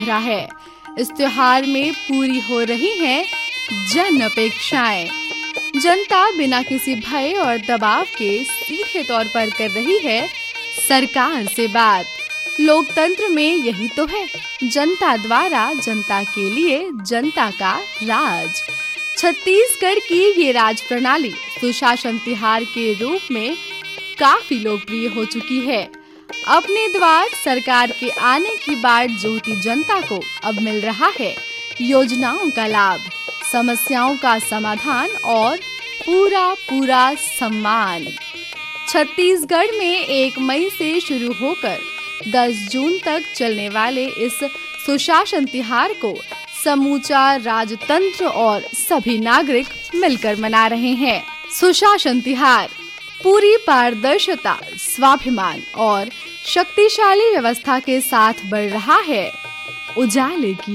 रहा है। इस त्योहार में पूरी हो रही हैं जन अपेक्षाएं। जनता बिना किसी भय और दबाव के सीधे तौर पर कर रही है सरकार से बात। लोकतंत्र में यही तो है, जनता द्वारा जनता के लिए जनता का राज। छत्तीसगढ़ की ये राज प्रणाली सुशासन तिहार के रूप में काफी लोकप्रिय हो चुकी है। अपने द्वार सरकार के आने की बाट जोहती जनता को अब मिल रहा है योजनाओं का लाभ, समस्याओं का समाधान और पूरा सम्मान। छत्तीसगढ़ में 1 मई से शुरू होकर 10 जून तक चलने वाले इस सुशासन तिहार को समूचा राजतंत्र और सभी नागरिक मिलकर मना रहे हैं। सुशासन तिहार पूरी पारदर्शिता, स्वाभिमान और शक्तिशाली व्यवस्था के साथ बढ़ रहा है उजाले की